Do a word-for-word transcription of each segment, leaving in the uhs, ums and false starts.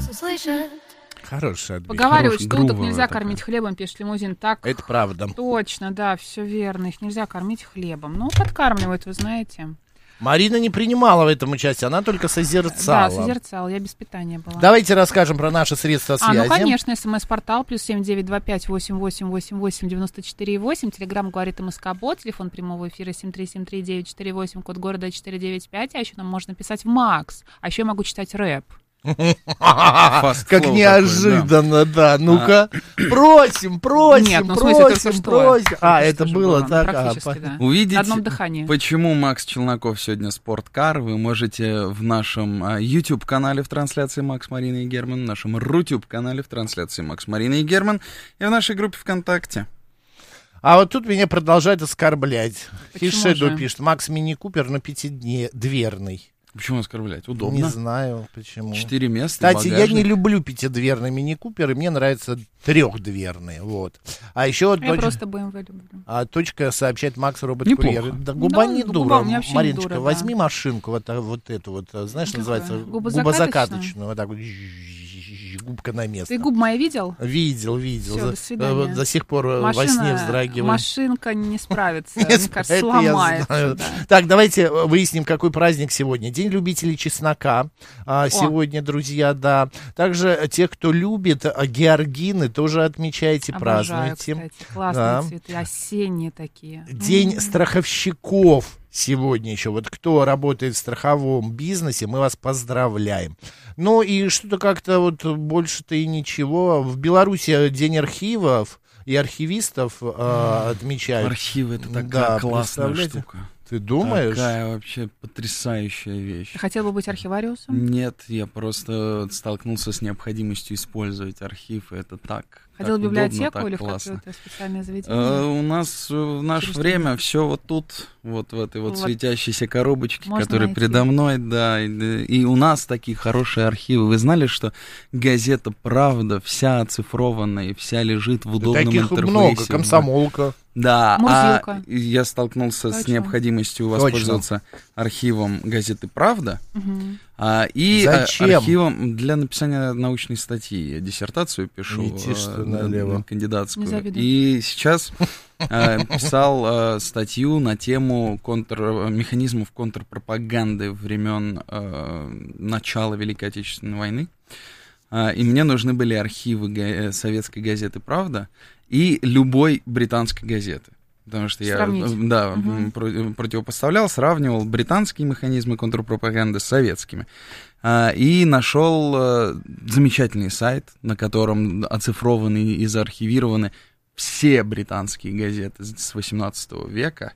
вас услышат. Хороший ответ. Поговаривают, Хороший, что уток грубая нельзя такая. кормить хлебом, пишет Лимузин. Так, Это правда. точно, да, все верно. Их нельзя кормить хлебом. Ну, подкармливают, вы знаете. Марина не принимала в этом участие, она только созерцала. Да, созерцала, я без питания была. Давайте расскажем про наши средства связи. А, ну, конечно, смс-портал, плюс семь девять два пять восемь восемь восемь восемь девяносто четыре восемь. Телеграмм говорит МСК-бот, телефон прямого эфира семь три семь три девять четыре восемь, код города четыре девять пять. А еще нам можно писать в Макс. А еще я могу читать рэп. Как неожиданно, да. Ну-ка, просим, просим, Нет, ну, в смысле, только просим, что. просим. А, Только это что же было было, так. а, практически, по- да. Увидите, На одном дыхании. почему Макс Челноков сегодня спорткар, вы можете в нашем а, YouTube-канале в трансляции Макс, Марина и Герман, в нашем Рутюб-канале в трансляции Макс, Марина и Герман и в нашей группе ВКонтакте. А вот тут меня продолжают оскорблять. Почему Фишеду же? пишет, Макс Мини-Купер, но пятидверный. Почему оскорблять? Не Удобно. знаю, почему. Четыре места, Кстати, я багажник. не люблю пятидверный мини-купер, и мне нравятся трехдверные, вот. А еще Я точ- просто бэ эм вэ люблю. а, точка сообщает Макс робот-курьер. Неплохо. Да, губа Да, не губа дура. у меня вообще не Мариночка, дура, да. возьми машинку, вот, а, вот эту вот, а, знаешь, Какая? называется Губозакаточную? губозакаточную, вот так вот, губка на место. Ты губ мои видел? Видел, видел. Всё, За- до свидания. вот до сих пор э, во Машина- сне вздрагиваю. Машинка не справится. Не Мне сп- кажется, это я сломается. знаю. Да. Так, давайте э, выясним, какой праздник сегодня. День любителей чеснока. А, сегодня, друзья, да. Также э, те, кто любит э, георгины, тоже отмечайте, Обожаю, празднуйте. кстати. Классные Да. цветы, осенние такие. День М. страховщиков сегодня еще. Вот кто работает в страховом бизнесе, мы вас поздравляем. Ну и что-то как-то вот больше-то и ничего. В Беларуси день архивов и архивистов э, отмечают. Архивы — это такая Да, классная представляете? штука. Ты думаешь? Такая вообще потрясающая вещь. Ты хотел бы быть архивариусом? Нет, я просто столкнулся с необходимостью использовать архив, и это так. Хотел в так удобно, библиотеку так или в классно. какое-то специальное заведение? Э, У нас э, в наше Через время все вот тут, вот в этой вот, Вот. светящейся коробочке, Можно которая найти. передо мной, да, и, и у нас такие хорошие архивы. Вы знали, что газета «Правда» вся оцифрована и вся лежит в удобном Таких интерфейсе? много. Комсомолка. Да, Мурзилка. а я столкнулся с Точно. необходимостью воспользоваться архивом газеты «Правда», Мгм. а, и а, Зачем? архивом для написания научной стати. Я диссертацию пишу, Летишь ты э, налево. э, кандидатскую. Не завидую. И сейчас э, писал э, статью на тему контр, механизмов контрпропаганды времен э, начала Великой Отечественной войны. А, И мне нужны были архивы га- э, советской газеты «Правда» и любой британской газеты. Потому что я Сравнить. э, да, Мгм. м, про- противопоставлял, сравнивал британские механизмы контрпропаганды с советскими. А, И нашел э, замечательный сайт, на котором оцифрованы и заархивированы все британские газеты с восемнадцатого века.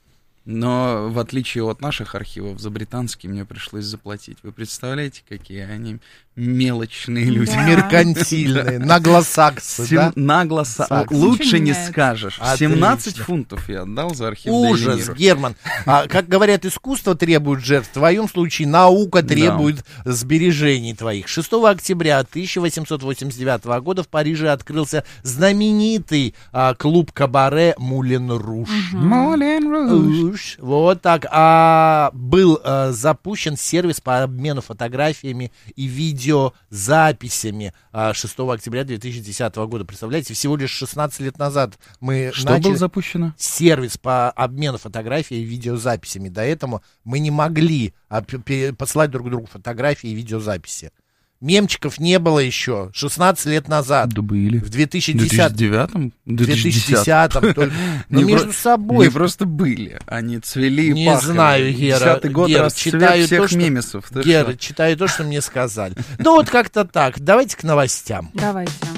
Но в отличие от наших архивов, за британские мне пришлось заплатить. Вы представляете, какие они мелочные люди? Да. Меркантильные, наглосаксы, Сем- да? Нагло са- Сакс. лучше Ничего не не меняется. скажешь. Отлично. семнадцать фунтов я отдал за архив Ужас, Дейли Миррор. Герман. А, как говорят, искусство требует жертв. В твоем случае наука требует сбережений твоих. шестого октября тысяча восемьсот восемьдесят девятого года в Париже открылся знаменитый а, клуб кабаре «Мулен Руж». Moulin Rouge. Уж. Вот так. А, был а, запущен сервис по обмену фотографиями и видеозаписями а, шестого октября две тысячи десятого года. Представляете, всего лишь шестнадцать лет назад мы Что начали... было запущено? сервис по обмену фотографий и видеозаписями. До этого мы не могли а, п- пе- посылать друг другу фотографии и видеозаписи. Мемчиков не было еще шестнадцать лет назад. Да были. В две тысячи В две тысячи десятом. девятом? В две тысячи десятом только. Но Не между про- собой. Не просто были, они цвели и Не пахли. знаю, Гера. Десятый год Гера, расцвет читаю всех то, что- мемесов. Ты Гера, что? читаю то, что мне сказали. Ну вот как-то так. Давайте к новостям. Давайте.